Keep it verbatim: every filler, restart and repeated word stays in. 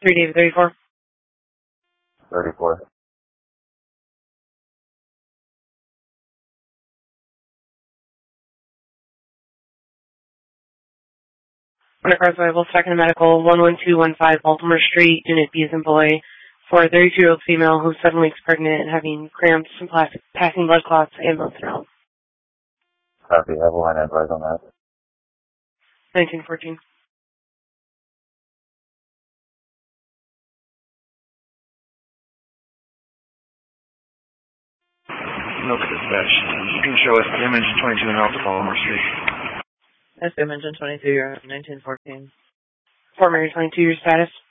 three David thirty-four. thirty-four. Undercars Arrival, Second Medical, one one two one five Baltimore Street, Unit B as in boy, for a thirty-two-year-old female who suddenly is pregnant and having cramps and plastic, passing blood clots, ambulance now. Copy, have a line advice on that. nineteen fourteen. No dispatch. You can show us M engine twenty-two and Alpha Baltimore Street. S M engine twenty-two, you're nineteen fourteen. Fort Mary twenty-two, your status?